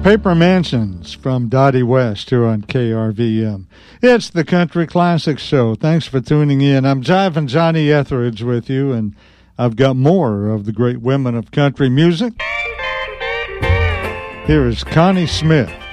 Paper Mansions from Dottie West here on KRVM. It's the Country Classics Show. Thanks for tuning in. I'm Jiving Johnny Etheridge with you, and I've got more of the great women of country music. Here is Connie Smith.